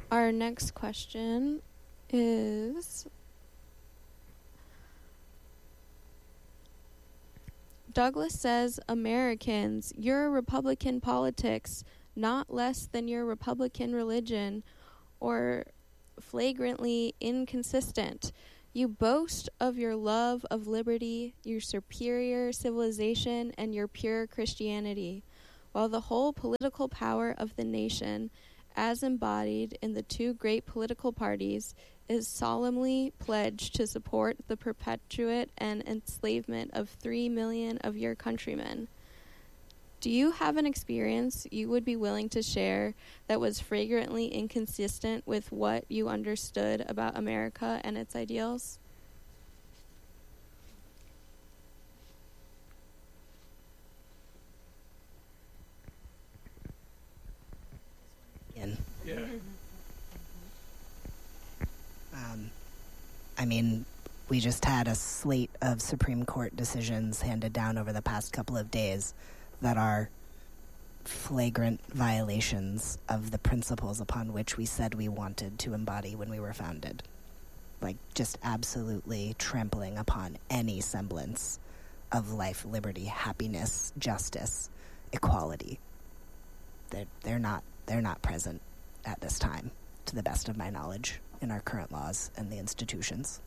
Our next question is... Douglas says, Americans, your Republican politics, not less than your Republican religion, or flagrantly inconsistent. You boast of your love of liberty, your superior civilization, and your pure Christianity, while the whole political power of the nation, as embodied in the two great political parties, is solemnly pledged to support the perpetuate and enslavement of 3 million of your countrymen. Do you have an experience you would be willing to share that was flagrantly inconsistent with what you understood about America and its ideals? Yeah. I mean, we just had a slate of Supreme Court decisions handed down over the past couple of days that are flagrant violations of the principles upon which we said we wanted to embody when we were founded. Like, just absolutely trampling upon any semblance of life, liberty, happiness, justice, equality. They're not present at this time, to the best of my knowledge, in our current laws and the institutions.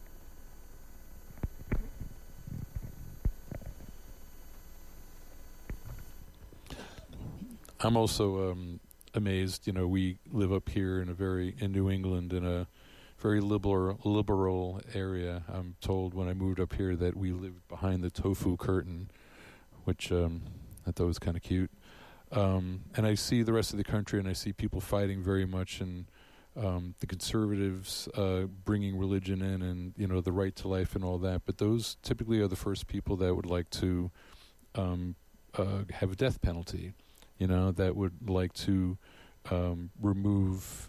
I'm also amazed. You know, we live up here in New England in a very liberal area. I'm told when I moved up here that we lived behind the tofu curtain, which I thought was kind of cute. And I see the rest of the country, and I see people fighting very much, and the conservatives bringing religion in, and the right to life and all that. But those typically are the first people that would like to have a death penalty. That would like to remove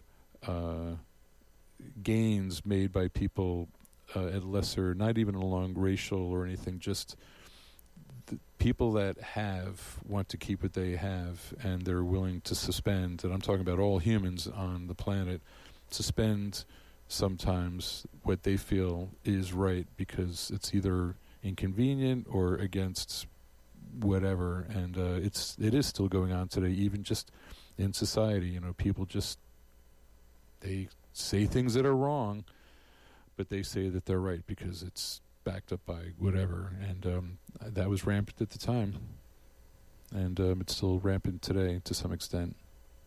gains made by people at lesser, not even along racial or anything, just the people that want to keep what they have, and they're willing to suspend, and I'm talking about all humans on the planet, suspend sometimes what they feel is right because it's either inconvenient or against whatever, and it is still going on today, even just in society. People they say things that are wrong, but they say that they're right because it's backed up by whatever, and that was rampant at the time, and it's still rampant today to some extent.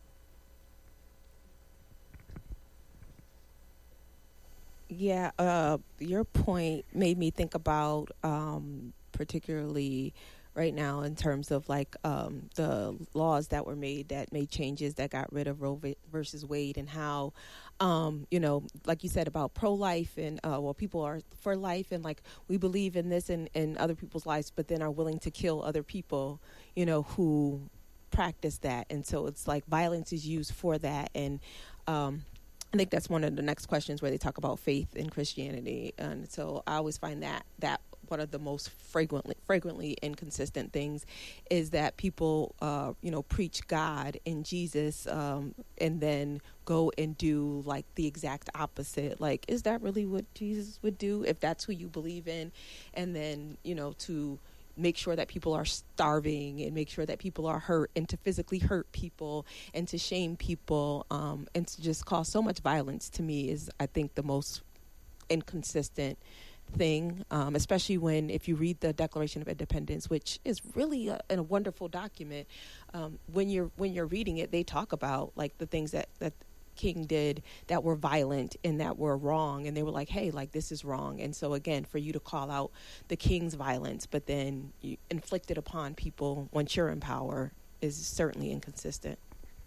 Yeah, your point made me think about particularly right now in terms of the laws that were made that made changes that got rid of Roe versus Wade, and how like you said about pro-life, and people are for life, and we believe in this and other people's lives, but then are willing to kill other people who practice that. And so it's like violence is used for that. And I think that's one of the next questions where they talk about faith in Christianity. And so I always find that one of the most frequently inconsistent things is that people, preach God and Jesus, and then go and do the exact opposite. Is that really what Jesus would do if that's who you believe in? And then, to make sure that people are starving and make sure that people are hurt, and to physically hurt people and to shame people, and to just cause so much violence, to me is, I think, the most inconsistent thing, especially if you read the Declaration of Independence, which is really a wonderful document. When you're reading it, they talk about the things that King did that were violent and that were wrong, and they were like, hey, this is wrong. And so again, for you to call out the King's violence but then you inflict it upon people once you're in power is certainly inconsistent.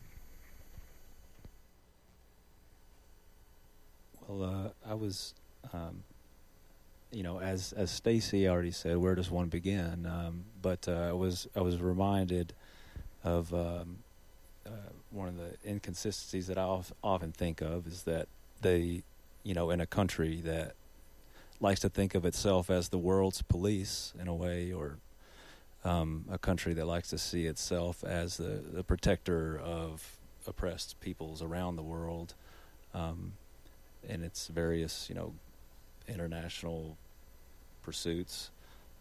Well, I was as Stacy already said, where does one begin? But I was reminded of one of the inconsistencies that I often think of is that they, in a country that likes to think of itself as the world's police in a way, or a country that likes to see itself as the protector of oppressed peoples around the world, in its various, international pursuits.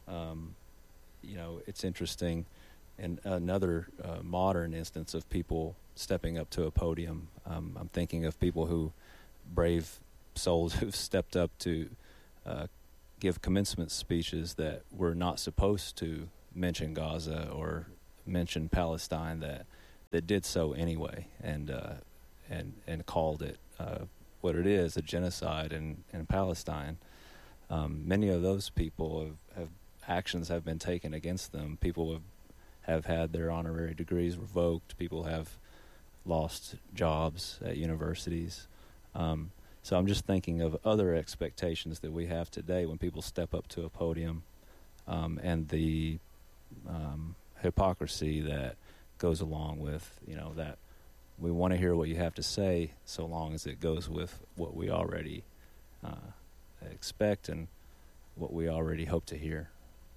It's interesting. And another modern instance of people stepping up to a podium. I'm thinking of people brave souls who've stepped up to give commencement speeches that were not supposed to mention Gaza or mention Palestine, that did so anyway, and called it what it is, a genocide in Palestine. Many of those people actions have been taken against them. People have had their honorary degrees revoked. People have lost jobs at universities. So I'm just thinking of other expectations that we have today when people step up to a podium, and the hypocrisy that goes along with, that we want to hear what you have to say so long as it goes with what we already expect and what we already hope to hear.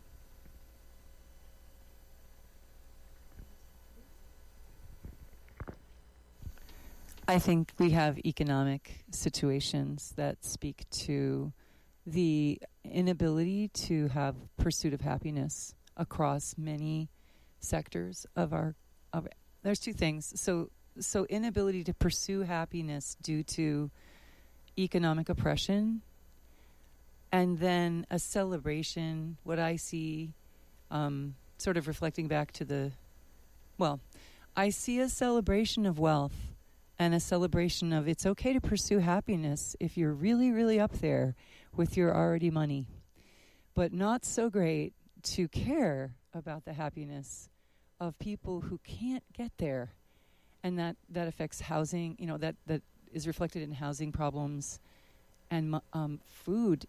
I think we have economic situations that speak to the inability to have pursuit of happiness across many sectors of our. There's two things. So inability to pursue happiness due to economic oppression, and then a celebration. What I see, sort of reflecting back to I see a celebration of wealth. And a celebration of it's okay to pursue happiness if you're really, really up there with your already money. But not so great to care about the happiness of people who can't get there. And that affects housing, that is reflected in housing problems and food.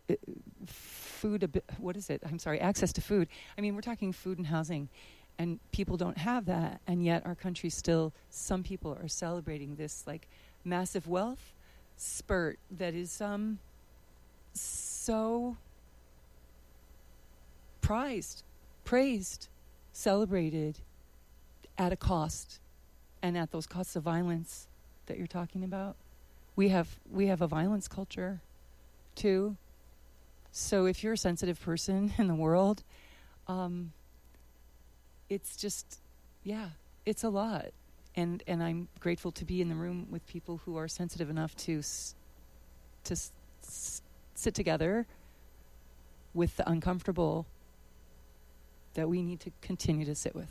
Access to food. I mean, we're talking food and housing. And people don't have that, and yet our country still, some people are celebrating this like massive wealth spurt that is so prized, praised, celebrated at a cost, and at those costs of violence that you're talking about. We have a violence culture too. So if you're a sensitive person in the world, it's just, it's a lot. And I'm grateful to be in the room with people who are sensitive enough to sit together with the uncomfortable that we need to continue to sit with.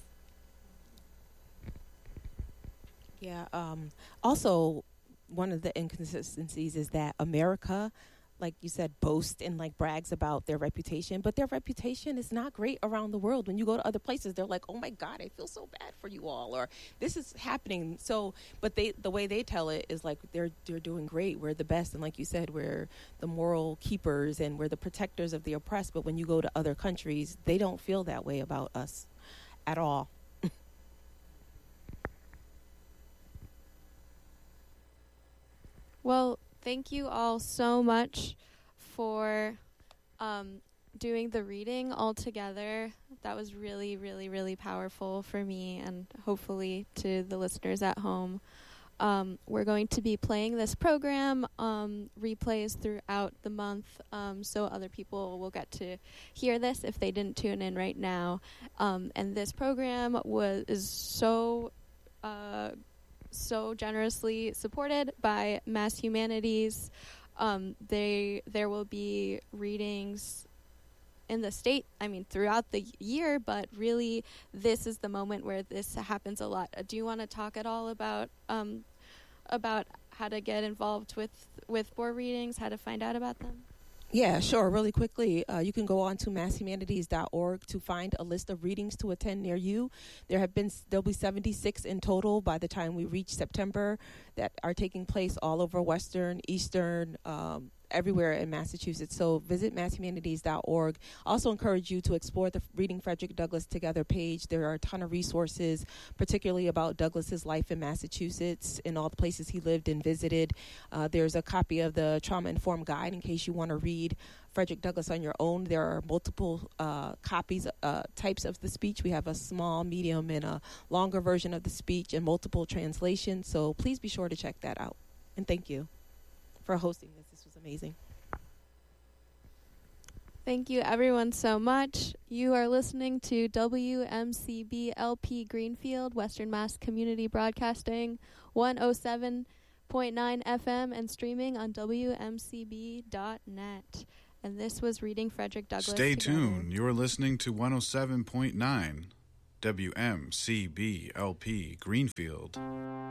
Yeah. Also, one of the inconsistencies is that America, like you said, boasts and like brags about their reputation, but their reputation is not great around the world. When you go to other places, they're like, "Oh my God, I feel so bad for you all," or "This is happening." So, but the way they tell it is like they're doing great. We're the best, and like you said, we're the moral keepers and we're the protectors of the oppressed. But when you go to other countries, they don't feel that way about us at all. Well, thank you all so much for doing the reading all together. That was really, really, really powerful for me and hopefully to the listeners at home. We're going to be playing this program, replays throughout the month, so other people will get to hear this if they didn't tune in right now. And this program is so generously supported by Mass Humanities. There will be readings in the state, throughout the year, but really this is the moment where this happens a lot. Do you want to talk at all about how to get involved with board readings, how to find out about them? Yeah, sure. Really quickly, you can go on to masshumanities.org to find a list of readings to attend near you. There'll be 76 in total by the time we reach September that are taking place all over Western, Eastern, everywhere in Massachusetts. So visit masshumanities.org. Also encourage you to explore the Reading Frederick Douglass Together page. There are a ton of resources, particularly about Douglass's life in Massachusetts and all the places he lived and visited. There's a copy of the Trauma-Informed Guide in case you want to read Frederick Douglass on your own. There are multiple copies, types of the speech. We have a small, medium, and a longer version of the speech and multiple translations. So please be sure to check that out. And thank you for hosting this. This was amazing. Thank you, everyone, so much. You are listening to WMCB LP Greenfield, Western Mass Community Broadcasting, 107.9 FM, and streaming on WMCB.net. And this was Reading Frederick Douglass Stay Together. tuned. You're listening to 107.9 WMCB LP Greenfield.